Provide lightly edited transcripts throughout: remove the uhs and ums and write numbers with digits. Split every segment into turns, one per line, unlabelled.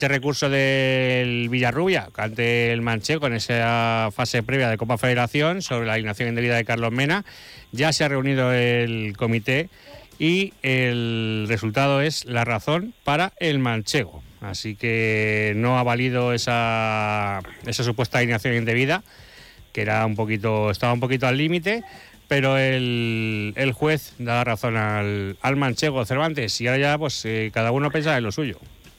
recurso del Villarrubia ante el Manchego en esa fase previa de Copa Federación sobre la alineación indebida de Carlos Mena. Ya se ha reunido el comité y el resultado es la razón para el Manchego. Así que no ha valido esa supuesta alineación indebida, que estaba un poquito al límite, pero el juez da la razón al Manchego Cervantes, y ahora ya pues cada uno piensa en lo suyo.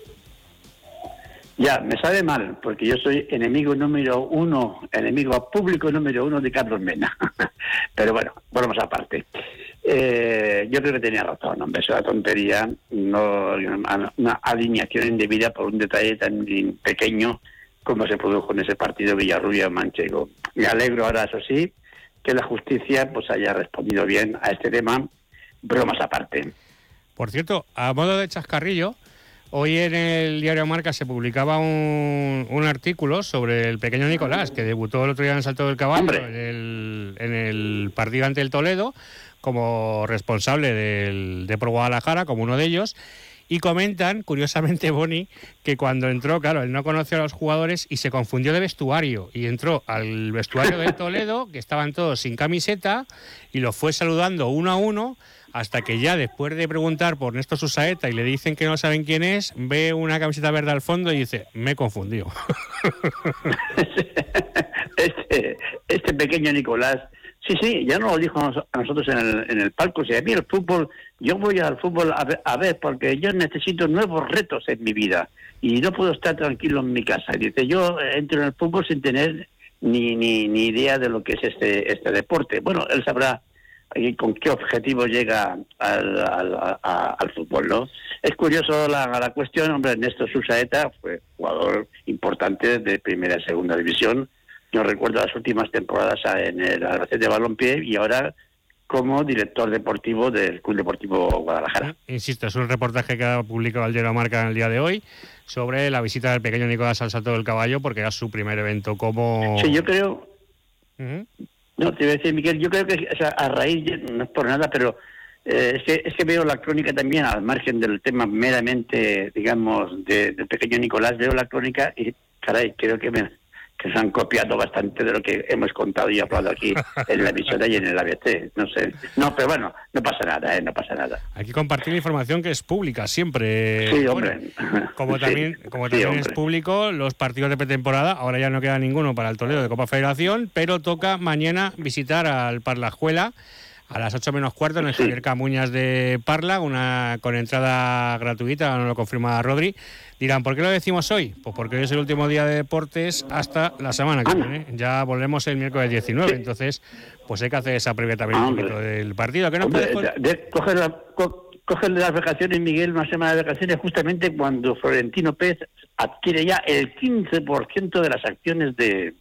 Ya, me sabe mal, porque yo soy enemigo público número uno de Carlos Mena. Pero bueno, volvemos aparte. Yo creo que tenía razón, hombre, es una tontería, no una alineación indebida por un detalle tan pequeño como se produjo en ese partido Villarrubia-Manchego. Me alegro ahora, eso sí, que la justicia pues haya respondido bien a este tema, bromas aparte.
Por cierto, a modo de chascarrillo, hoy en el diario Marca se publicaba un artículo sobre el pequeño Nicolás, que debutó el otro día en el Salto del Caballo en el partido ante el Toledo, como responsable del Depor Guadalajara, como uno de ellos, y comentan, curiosamente, Boni, que cuando entró, claro, él no conoció a los jugadores y se confundió de vestuario, y entró al vestuario del Toledo, que estaban todos sin camiseta, y los fue saludando uno a uno, hasta que ya después de preguntar por Néstor Susaeta y le dicen que no saben quién es, ve una camiseta verde al fondo y dice, me he confundido.
Este pequeño Nicolás, sí, ya nos lo dijo a nosotros en el palco. Si a mí el fútbol, yo voy al fútbol a ver, porque yo necesito nuevos retos en mi vida y no puedo estar tranquilo en mi casa. Dice, yo entro en el fútbol sin tener ni idea de lo que es este deporte. Bueno, él sabrá con qué objetivo llega al fútbol, ¿no? Es curioso la cuestión. Hombre, Néstor Susaeta fue jugador importante de primera y segunda división. Yo recuerdo las últimas temporadas en el Albacete Balompié y ahora como director deportivo del Club Deportivo Guadalajara.
Insisto, es un reportaje que ha publicado el diario Marca en el día de hoy sobre la visita del pequeño Nicolás al Salto del Caballo, porque era su primer evento como...
Sí, yo creo... No, te iba a decir, Miguel, yo creo que a raíz, no es por nada, pero es que veo la crónica también, al margen del tema meramente, digamos, del pequeño Nicolás, veo la crónica y, caray, creo que se han copiado bastante de lo que hemos contado y hablado aquí en la emisora y en el ABC, no sé. No, pero bueno, no pasa nada, no pasa nada.
Hay que compartir la información que es pública siempre.
Sí, hombre.
Como también es público los partidos de pretemporada. Ahora ya no queda ninguno para el Toledo de Copa Federación, pero toca mañana visitar al Parlajuela a las 8 menos cuarto en el Javier Camuñas de Parla, con entrada gratuita, no lo confirma Rodri. Dirán, ¿por qué lo decimos hoy? Pues porque hoy es el último día de deportes hasta la semana que viene. Ya volvemos el miércoles 19, entonces pues hay que hacer esa previa también un poquito del partido. ¿Qué nos puedes
coger las vacaciones, Miguel, una semana de vacaciones, justamente cuando Florentino Pérez adquiere ya el 15% de las acciones de...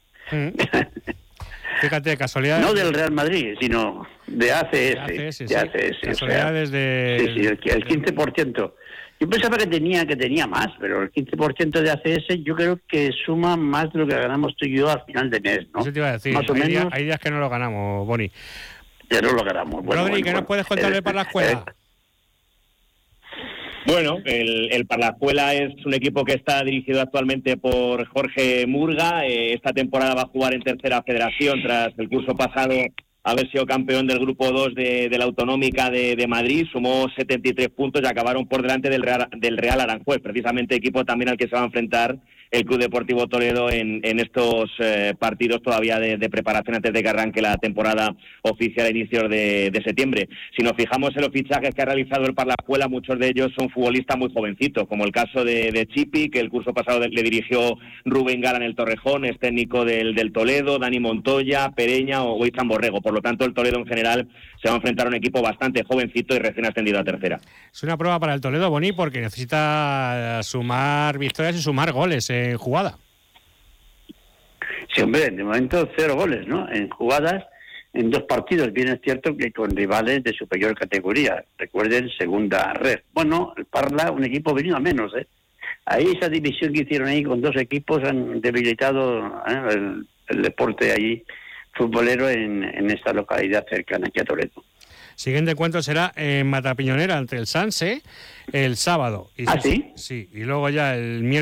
Fíjate, casualidad.
No del Real Madrid, sino de ACS.
De ACS. Casualidades
Sí, el 15%. Yo pensaba que tenía más, pero el 15% de ACS yo creo que suma más de lo que ganamos tú y yo al final de mes, ¿no?
Eso te iba a decir.
Más o menos.
Hay días que no lo ganamos, Boni.
Ya no lo ganamos.
Rodri, ¿qué nos puedes contarle para la escuela?
Bueno, el Parlajuela es un equipo que está dirigido actualmente por Jorge Murga. Esta temporada va a jugar en tercera federación tras el curso pasado haber sido campeón del grupo 2 de la Autonómica de Madrid. Sumó 73 puntos y acabaron por delante del Real Aranjuez, precisamente equipo también al que se va a enfrentar el Club Deportivo Toledo en estos partidos todavía de preparación antes de que arranque la temporada oficial a inicios de septiembre. Si nos fijamos en los fichajes que ha realizado el Parlajuela, muchos de ellos son futbolistas muy jovencitos, como el caso de Chipi, que el curso pasado le dirigió Rubén Gala en el Torrejón, es técnico del Toledo, Dani Montoya, Pereña o Goizán Borrego. Por lo tanto, el Toledo en general se va a enfrentar a un equipo bastante jovencito y recién ascendido a tercera.
Es una prueba para el Toledo, Boni, porque necesita sumar victorias y sumar goles en jugada.
Sí, hombre, de momento 0 goles, ¿no? En jugadas, en 2 partidos. Bien es cierto que con rivales de superior categoría. Recuerden, segunda red. Bueno, el Parla, un equipo venido a menos, ¿eh? Ahí esa división que hicieron ahí con 2 equipos han debilitado el deporte allí futbolero en esta localidad cercana aquí a Toledo.
Siguiente encuentro será en Matapiñonera ante el Sanse el sábado.
¿Sí?
Sí, y luego ya el miércoles